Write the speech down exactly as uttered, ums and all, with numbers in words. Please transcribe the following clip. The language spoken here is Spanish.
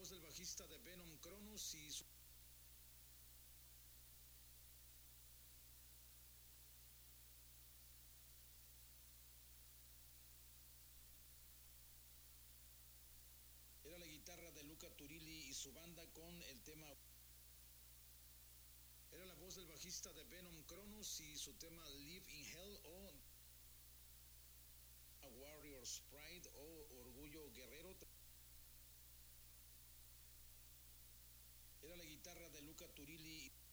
voz del bajista de Venom Cronus y su... Era la guitarra de Luca Turilli y su banda con el tema... Era la voz del bajista de Venom Cronus y su tema Live in Hell o Warrior's Pride o Orgullo Guerrero. Era la guitarra de Luca Turilli.